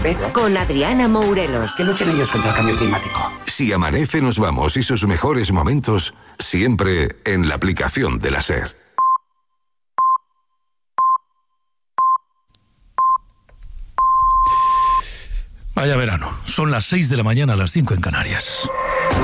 Pero... Con Adriana Mourelos. Que luchen ellos contra el cambio climático. Si amanece, nos vamos y sus mejores momentos siempre en la aplicación de la SER. Vaya verano. Son las 6 de la mañana, las 5 en Canarias.